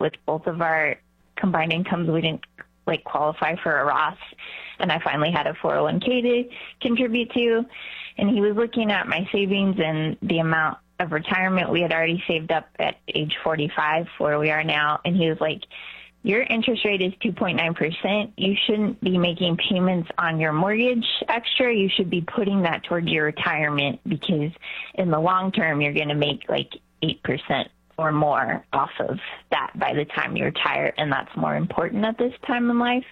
with both of our combined incomes, we didn't like qualify for a Roth. And I finally had a 401k to contribute to. And he was looking at my savings and the amount of retirement we had already saved up at age 45, where we are now. And he was like, your interest rate is 2.9%. You shouldn't be making payments on your mortgage extra. You should be putting that towards your retirement, because in the long term, you're going to make like 8% or more off of that by the time you retire. And that's more important at this time in life.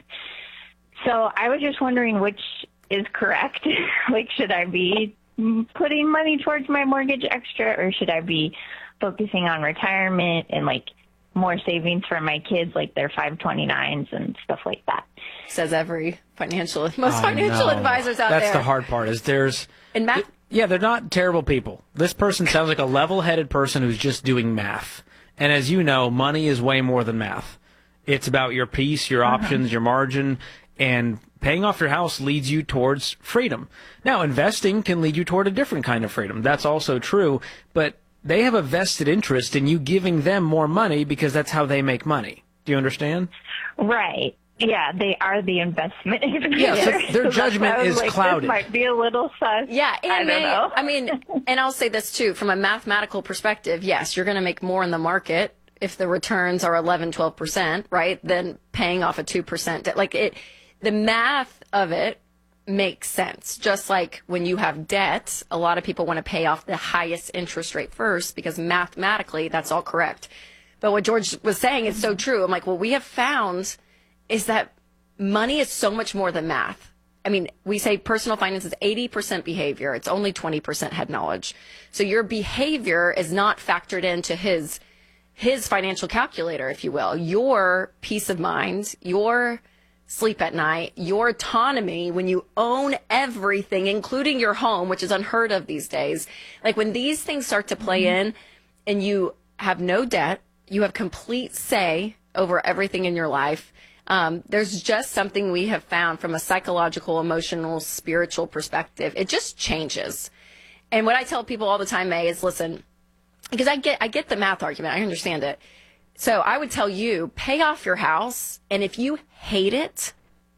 So I was just wondering which is correct. Like, should I be putting money towards my mortgage extra, or should I be focusing on retirement and like more savings for my kids, like their 529s and stuff like that? Says most financial advisors out there. That's the hard part. And math. Yeah, they're not terrible people. This person sounds like a level-headed person who's just doing math. And as you know, money is way more than math. It's about your peace, your options, your margin, and paying off your house leads you towards freedom. Now, investing can lead you toward a different kind of freedom. That's also true, but they have a vested interest in you giving them more money because that's how they make money. Do you understand? Right. Yeah, they are the investment advisor. Yeah, so their judgment is clouded. This might be a little sus. Yeah, I don't know. I mean, and I'll say this too, from a mathematical perspective, yes, you're going to make more in the market if the returns are 11, 12%, right, than paying off a 2%. The math of it makes sense. Just like when you have debt, a lot of people want to pay off the highest interest rate first because mathematically that's all correct. But what George was saying is so true. I'm like, what we have found is that money is so much more than math. I mean, we say personal finance is 80% behavior. It's only 20% head knowledge. So your behavior is not factored into his financial calculator, if you will. Your peace of mind, your sleep at night, your autonomy when you own everything, including your home, which is unheard of these days. Like when these things start to play in and you have no debt, you have complete say over everything in your life. There's just something we have found from a psychological, emotional, spiritual perspective. It just changes. And what I tell people all the time, May, is listen, because I get the math argument. I understand it. So I would tell you, pay off your house, and if you hate it,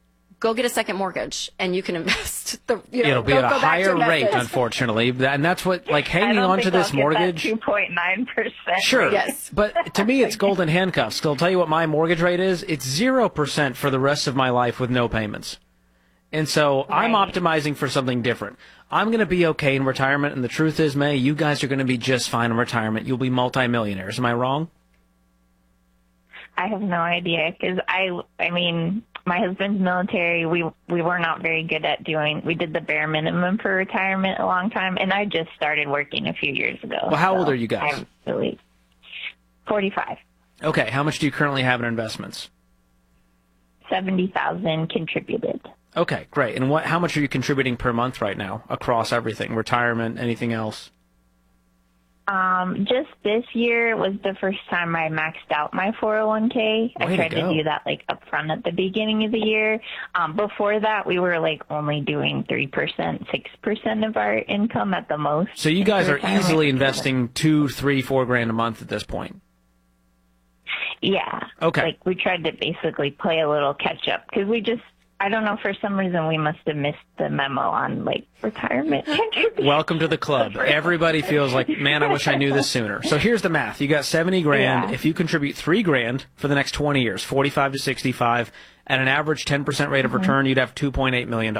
go get a second mortgage, and you can invest. It'll be at a higher rate, unfortunately, and that's what hanging on to this mortgage. 2.9%. Sure, yes, but to me, it's golden handcuffs. So I'll tell you what my mortgage rate is. It's 0% for the rest of my life with no payments, and so I'm optimizing for something different. I'm going to be okay in retirement, and the truth is, May, you guys are going to be just fine in retirement. You'll be multimillionaires. Am I wrong? I have no idea, because I mean, my husband's military. We were not very good at we did the bare minimum for retirement a long time, and I just started working a few years ago. Well, how old are you guys? I'm really 45. Okay, how much do you currently have in investments? 70,000 contributed. Okay, great. And how much are you contributing per month right now across everything, retirement, anything else? Just this year was the first time I maxed out my 401k. I tried to do that up front at the beginning of the year. Before that, we were only doing 3%, 6% of our income at the most. So you guys are easily investing $2, $3, $4 a month at this point. Yeah. Okay. We tried to basically play a little catch up because I don't know, for some reason we must have missed the memo on retirement. Welcome to the club. Everybody feels like, man, I wish I knew this sooner. So here's the math. You got 70 grand. Yeah. If you contribute $3,000 for the next 20 years, 45 to 65, at an average 10% rate of return, you'd have $2.8 million.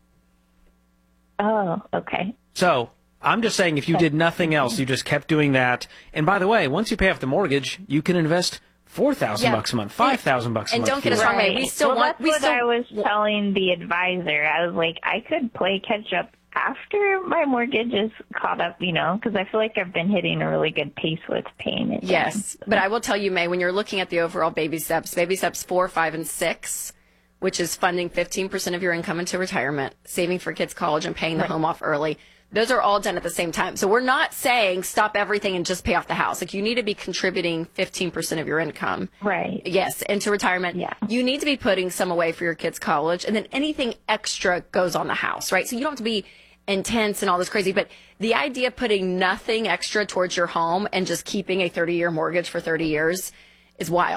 Oh, okay. So I'm just saying, if you did nothing else, you just kept doing that. And by the way, once you pay off the mortgage, you can invest $4,000 a month, $5,000 a month. And don't get us wrong, I was telling the advisor. I was like, I could play catch up after my mortgage is caught up, because I feel like I've been hitting a really good pace with paying it. Yes, but I will tell you, May, when you're looking at the overall baby steps 4, 5, and 6, which is funding 15% of your income into retirement, saving for kids' college, and paying the home off early. Those are all done at the same time. So we're not saying stop everything and just pay off the house. You need to be contributing 15% of your income. Right. Yes, into retirement. Yeah. You need to be putting some away for your kids' college, and then anything extra goes on the house, right? So you don't have to be intense and all this crazy, but the idea of putting nothing extra towards your home and just keeping a 30-year mortgage for 30 years is wild.